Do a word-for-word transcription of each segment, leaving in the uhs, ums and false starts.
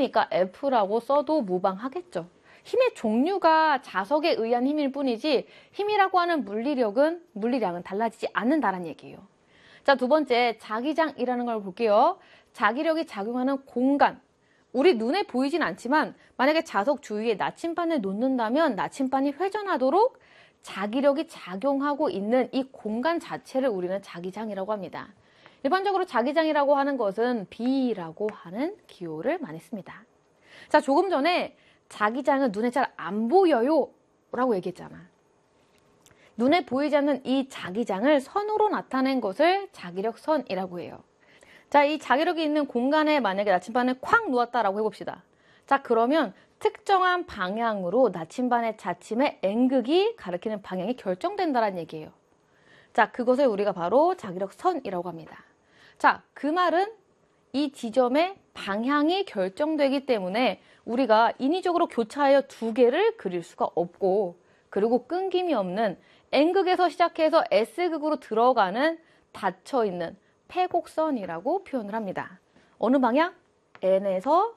힘이니까 F라고 써도 무방하겠죠. 힘의 종류가 자석에 의한 힘일 뿐이지 힘이라고 하는 물리력은, 물리량은 달라지지 않는다는 얘기예요. 자, 두 번째, 자기장이라는 걸 볼게요. 자기력이 작용하는 공간. 우리 눈에 보이진 않지만 만약에 자석 주위에 나침반을 놓는다면 나침반이 회전하도록 자기력이 작용하고 있는 이 공간 자체를 우리는 자기장이라고 합니다. 일반적으로 자기장이라고 하는 것은 B라고 하는 기호를 많이 씁니다. 자, 조금 전에 자기장은 눈에 잘 안 보여요 라고 얘기했잖아. 눈에 보이지 않는 이 자기장을 선으로 나타낸 것을 자기력선이라고 해요. 자, 이 자기력이 있는 공간에 만약에 나침반을 쾅 놓았다라고 해봅시다. 자, 그러면 특정한 방향으로 나침반의 자침의 N극이 가리키는 방향이 결정된다는 얘기예요. 자, 그것을 우리가 바로 자기력선이라고 합니다. 자, 그 말은 이 지점의 방향이 결정되기 때문에 우리가 인위적으로 교차하여 두 개를 그릴 수가 없고, 그리고 끊김이 없는 N극에서 시작해서 S극으로 들어가는 닫혀있는 패곡선이라고 표현을 합니다. 어느 방향? N에서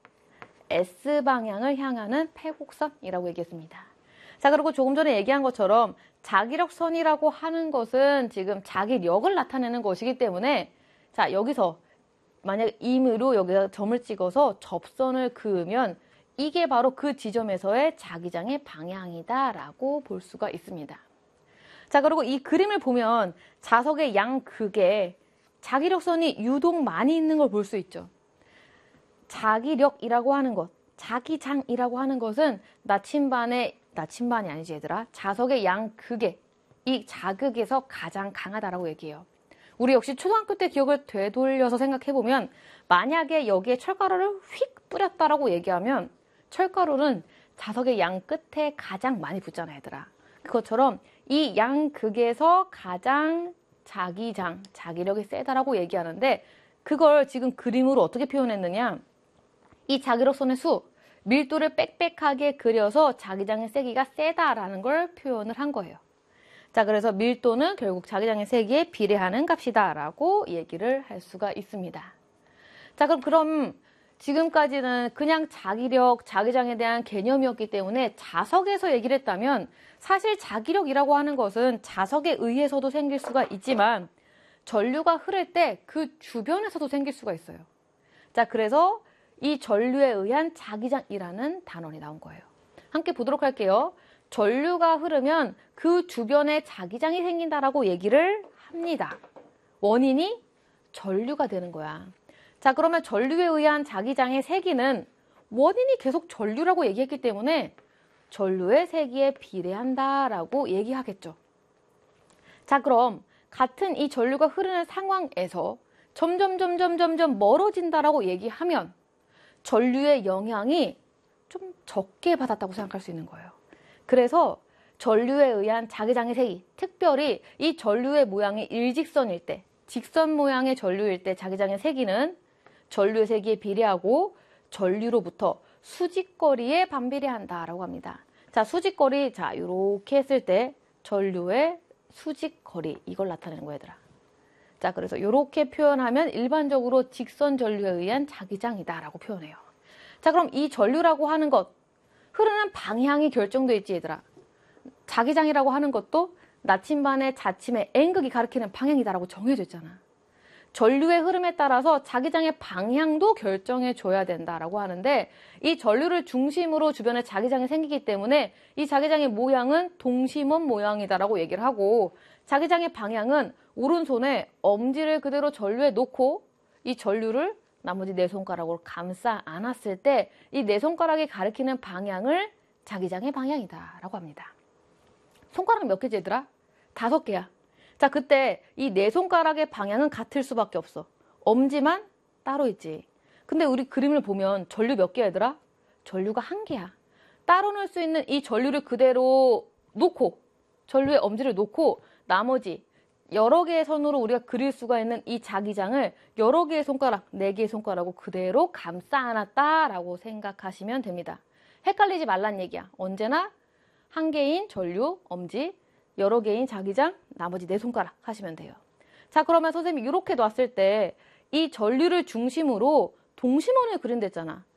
S방향을 향하는 패곡선이라고 얘기했습니다. 자, 그리고 조금 전에 얘기한 것처럼 자기력선이라고 하는 것은 지금 자기력을 나타내는 것이기 때문에, 자, 여기서 만약 임의로 여기다 점을 찍어서 접선을 그으면 이게 바로 그 지점에서의 자기장의 방향이다라고 볼 수가 있습니다. 자, 그리고 이 그림을 보면 자석의 양극에 자기력선이 유독 많이 있는 걸 볼 수 있죠. 자기력이라고 하는 것, 자기장이라고 하는 것은 나침반의, 나침반이 아니지 얘들아, 자석의 양극에, 이 자극에서 가장 강하다라고 얘기해요. 우리 역시 초등학교 때 기억을 되돌려서 생각해보면 만약에 여기에 철가루를 휙 뿌렸다라고 얘기하면 철가루는 자석의 양 끝에 가장 많이 붙잖아 얘들아. 그것처럼 이 양극에서 가장 자기장, 자기력이 세다라고 얘기하는데, 그걸 지금 그림으로 어떻게 표현했느냐, 이 자기력선의 수, 밀도를 빽빽하게 그려서 자기장의 세기가 세다라는 걸 표현을 한 거예요. 자, 그래서 밀도는 결국 자기장의 세기에 비례하는 값이다 라고 얘기를 할 수가 있습니다. 자, 그럼 그럼 지금까지는 그냥 자기력, 자기장에 대한 개념이었기 때문에 자석에서 얘기를 했다면, 사실 자기력이라고 하는 것은 자석에 의해서도 생길 수가 있지만 전류가 흐를 때 그 주변에서도 생길 수가 있어요. 자, 그래서 이 전류에 의한 자기장이라는 단원이 나온 거예요. 함께 보도록 할게요. 전류가 흐르면 그 주변에 자기장이 생긴다라고 얘기를 합니다. 원인이 전류가 되는 거야. 자, 그러면 전류에 의한 자기장의 세기는 원인이 계속 전류라고 얘기했기 때문에 전류의 세기에 비례한다라고 얘기하겠죠. 자, 그럼 같은 이 전류가 흐르는 상황에서 점점 점점 점점 멀어진다라고 얘기하면 전류의 영향이 좀 적게 받았다고 생각할 수 있는 거예요. 그래서 전류에 의한 자기장의 세기, 특별히 이 전류의 모양이 일직선일 때, 직선 모양의 전류일 때 자기장의 세기는 전류의 세기에 비례하고 전류로부터 수직거리에 반비례한다라고 합니다. 자, 수직거리, 자, 이렇게 했을 때 전류의 수직거리, 이걸 나타내는 거야, 얘들아. 자, 그래서 이렇게 표현하면 일반적으로 직선 전류에 의한 자기장이다라고 표현해요. 자, 그럼 이 전류라고 하는 것, 흐르는 방향이 결정되어 있지, 얘들아. 자기장이라고 하는 것도 나침반의 자침의 N극이 가리키는 방향이다라고 정해져 있잖아. 전류의 흐름에 따라서 자기장의 방향도 결정해 줘야 된다라고 하는데, 이 전류를 중심으로 주변에 자기장이 생기기 때문에 이 자기장의 모양은 동심원 모양이다라고 얘기를 하고, 자기장의 방향은 오른손에 엄지를 그대로 전류에 놓고 이 전류를 나머지 네 손가락으로 감싸 안았을 때 이 네 손가락이 가리키는 방향을 자기장의 방향이다라고 합니다. 손가락 몇 개지, 얘들아? 다섯 개야. 자, 그때 이 네 손가락의 방향은 같을 수밖에 없어. 엄지만 따로 있지. 근데 우리 그림을 보면 전류 몇 개야, 얘들아? 전류가 한 개야. 따로 넣을 수 있는 이 전류를 그대로 놓고, 전류의 엄지를 놓고 나머지 여러 개의 선으로 우리가 그릴 수가 있는 이 자기장을 여러 개의 손가락, 네 개의 손가락으로 그대로 감싸 안았다라고 생각하시면 됩니다. 헷갈리지 말란 얘기야. 언제나 한 개인 전류, 엄지, 여러 개인 자기장, 나머지 네 손가락 하시면 돼요. 자, 그러면 선생님이 이렇게 놨을 때 이 전류를 중심으로 동심원을 그린댔잖아.